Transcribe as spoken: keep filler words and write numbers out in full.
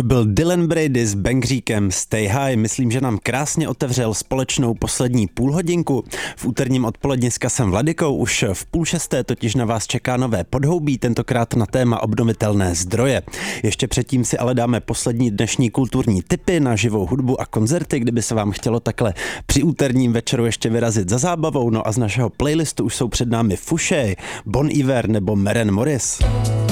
byl Dylan Brady s Bangříkem Stay High. Myslím, že nám krásně otevřel společnou poslední půlhodinku. V úterním odpoledni s Kasem Vladykou už v půl šesté totiž na vás čeká nové podhoubí, tentokrát na téma obnovitelné zdroje. Ještě předtím si ale dáme poslední dnešní kulturní tipy na živou hudbu a koncerty, kdyby se vám chtělo takhle při úterním večeru ještě vyrazit za zábavou. No a z našeho playlistu už jsou před námi Fouché, Bon Iver nebo Maren Morris.